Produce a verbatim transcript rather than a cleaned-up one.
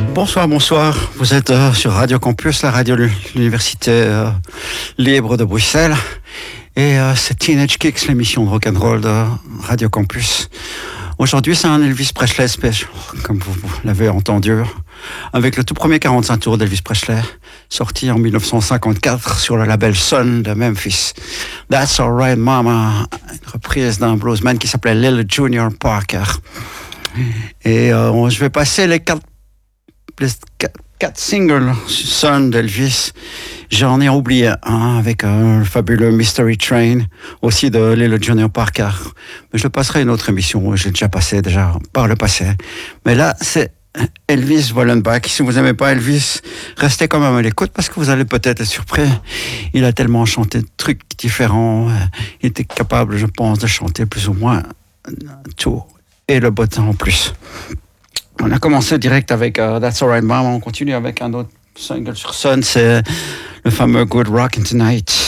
Bonsoir, bonsoir. Vous êtes euh, sur Radio Campus, la radio de l'Université euh, libre de Bruxelles. Et euh, c'est Teenage Kicks, l'émission de rock'n'roll de Radio Campus. Aujourd'hui, c'est un Elvis Presley special, comme vous, vous l'avez entendu, avec le tout premier quarante-cinq tours d'Elvis Presley, sorti en dix-neuf cent cinquante-quatre sur le label Sun de Memphis. That's Alright Mama, une reprise d'un bluesman qui s'appelait Little Junior Parker. Et euh, je vais passer les quatre, les quatre, quatre singles Sun d'Elvis. J'en ai oublié un avec euh, le fabuleux Mystery Train, aussi de Little Junior Parker. Mais je le passerai à une autre émission, j'ai déjà passé déjà par le passé. Mais là, c'est Elvis Wollenbach. Si vous n'aimez pas Elvis, restez quand même à l'écoute parce que vous allez peut-être être surpris. Il a tellement chanté de trucs différents. Il était capable, je pense, de chanter plus ou moins tout et le beau temps en plus. On a commencé direct avec uh, That's Alright Mama. On continue avec un autre single sur Sun, c'est le fameux Good Rockin' Tonight.